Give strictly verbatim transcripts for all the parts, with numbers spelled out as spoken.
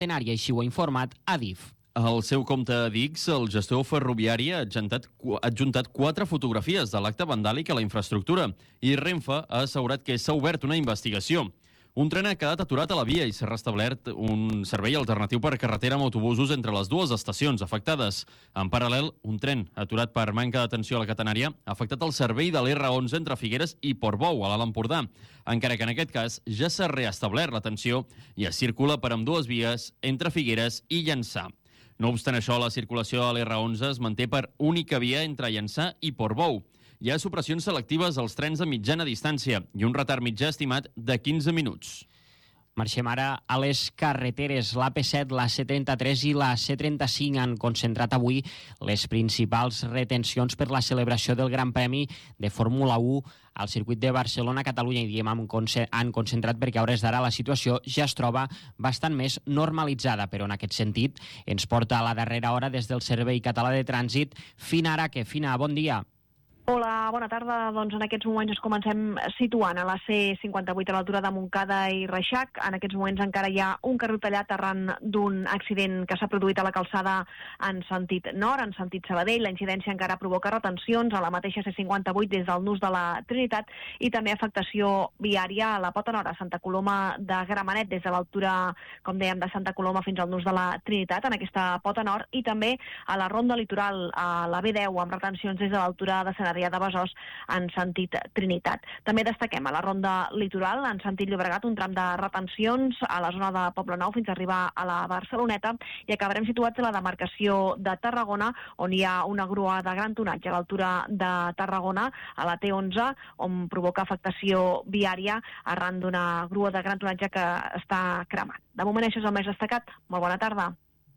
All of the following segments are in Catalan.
Tenària, així ho ha informat Adif. Al seu compte d'X, el gestor ferroviari ha adjuntat, ha adjuntat quatre fotografies de l'acte vandàlic a la infraestructura i Renfe ha assegurat que s'ha obert una investigació. Un tren ha quedat aturat a la via i s'ha restablert un servei alternatiu per carretera amb autobusos entre les dues estacions afectades. En paral·lel, un tren aturat per manca d'atenció a la catenària ha afectat el servei de l'R onze entre Figueres i Portbou, a l'Alt Empordà, encara que en aquest cas ja s'ha reestablert l'atenció i es circula per ambdues vies entre Figueres i Llançà. No obstant això, la circulació a l'R onze es manté per única via entre Llançà i Portbou. Hi ha supressions selectives als trens de mitjana distància i un retard mitjà estimat de quinze minuts. Marxem ara a les carreteres. L'A P set, la C trenta-tres i la C trenta-cinc han concentrat avui les principals retencions per la celebració del Gran Premi de Fórmula u al circuit de Barcelona-Catalunya, i diem han concentrat perquè a hores d'ara la situació ja es troba bastant més normalitzada, però en aquest sentit ens porta a la darrera hora des del Servei Català de Trànsit. Fina Araque. Fina, bon dia. Hola, bona tarda. Doncs en aquests moments ens comencem situant a la C cinquanta-vuit a l'altura de Montcada i Reixac. En aquests moments encara hi ha un carril tallat arran d'un accident que s'ha produït a la calçada en sentit nord, en sentit Sabadell. La incidència encara provoca retencions a la mateixa C cinquanta-vuit des del nus de la Trinitat i també afectació viària a la pota nord, a Santa Coloma de Gramenet, des de l'altura, com dèiem, de Santa Coloma fins al nus de la Trinitat, en aquesta pota nord, i també a la ronda litoral, a la B deu, amb retencions des de l'altura de Sant Adrià de Besòs en sentit Trinitat. També destaquem a la ronda litoral en sentit Llobregat un tram de retencions a la zona de Poblenou fins a arribar a la Barceloneta, i acabarem situats a la demarcació de Tarragona, on hi ha una grua de gran tonatge a l'altura de Tarragona, a la T onze, on provoca afectació viària arran d'una grua de gran tonatge que està cremat. De moment això és el més destacat. Molt bona tarda.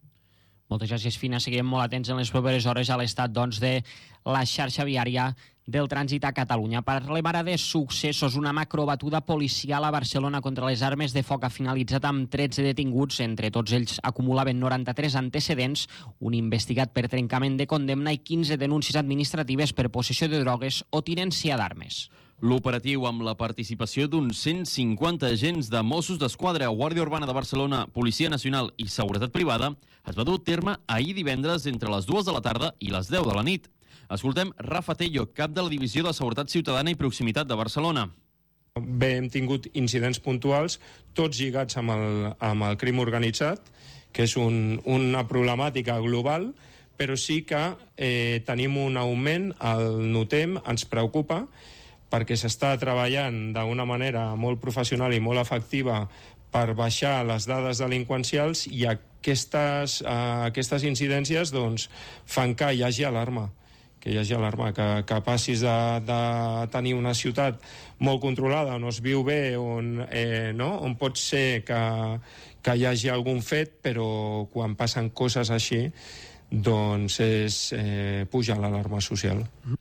Moltes gràcies, Fina. Seguirem molt atents en les properes hores a l'estat doncs, de la xarxa viària del trànsit a Catalunya. Parlem ara de successos. Una macrobatuda policial a Barcelona contra les armes de foc ha finalitzat amb tretze detinguts. Entre tots ells acumulaven noranta-tres antecedents, un investigat per trencament de condemna i quinze denúncies administratives per possessió de drogues o tinència d'armes. L'operatiu, amb la participació d'uns cent cinquanta agents de Mossos d'Esquadra, Guàrdia Urbana de Barcelona, Policia Nacional i Seguretat Privada, es va dur a terme ahir divendres entre les dues de la tarda i les deu de la nit. Escoltem Rafa Tello, cap de la Divisió de Seguretat Ciutadana i Proximitat de Barcelona. Bé, hem tingut incidents puntuals, tots lligats amb el, amb el crim organitzat, que és un, una problemàtica global, però sí que eh, tenim un augment, el notem, ens preocupa, perquè s'està treballant d'una manera molt professional i molt efectiva per baixar les dades delinqüencials, i aquestes, eh, aquestes incidències doncs, fan que hi hagi alarma, que hi hagi alarma, que, que passis de, de tenir una ciutat molt controlada, on es viu bé, on, eh, no? on pot ser que, que hi hagi algun fet, però quan passen coses així, doncs és, eh, puja l'alarma social.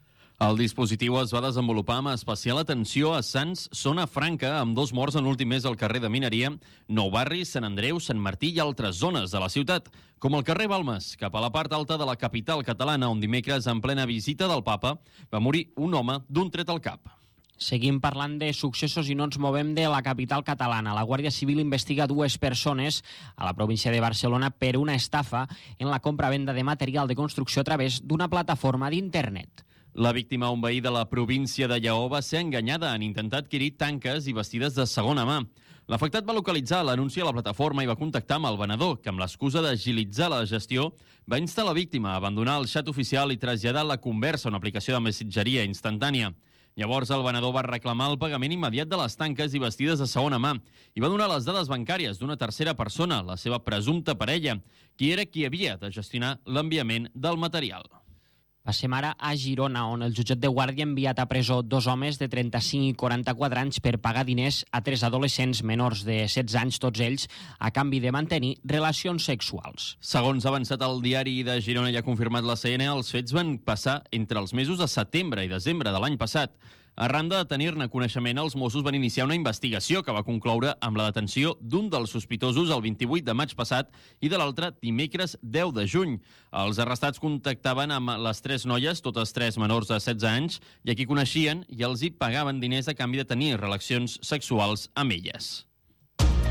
El dispositiu es va desenvolupar amb especial atenció a Sants, zona franca, amb dos morts en l'últim mes al carrer de Mineria, Nou Barris, Sant Andreu, Sant Martí i altres zones de la ciutat, com el carrer Balmes, cap a la part alta de la capital catalana, on dimecres, en plena visita del papa, va morir un home d'un tret al cap. Seguim parlant de successos i no ens movem de la capital catalana. La Guàrdia Civil investiga dues persones a la província de Barcelona per una estafa en la compra-venda de material de construcció a través d'una plataforma d'internet. La víctima, un veí de la província de Lleó, va ser enganyada en intentar adquirir tanques i vestides de segona mà. L'afectat va localitzar l'anunci a la plataforma i va contactar amb el venedor, que amb l'excusa d'agilitzar la gestió va instar la víctima a abandonar el xat oficial i traslladar la conversa a una aplicació de missatgeria instantània. Llavors el venedor va reclamar el pagament immediat de les tanques i vestides de segona mà i va donar les dades bancàries d'una tercera persona, la seva presumpta parella, qui era qui havia de gestionar l'enviament del material. Passem ara a Girona, on el jutjat de Guàrdia ha enviat a presó dos homes de trenta-cinc i quaranta-quatre anys per pagar diners a tres adolescents menors de setze anys, tots ells, a canvi de mantenir relacions sexuals. Segons ha avançat el diari de Girona i ha confirmat la C N, els fets van passar entre els mesos de setembre i desembre de l'any passat. Arran de tenir-ne coneixement, els Mossos van iniciar una investigació que va concloure amb la detenció d'un dels sospitosos el vint-i-vuit de maig passat i de l'altre dimecres deu de juny. Els arrestats contactaven amb les tres noies, totes tres menors de setze anys, i a qui coneixien i els hi pagaven diners a canvi de tenir relacions sexuals amb elles.